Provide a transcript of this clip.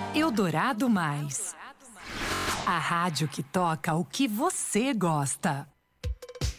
Eldorado Mais. A rádio que toca o que você gosta.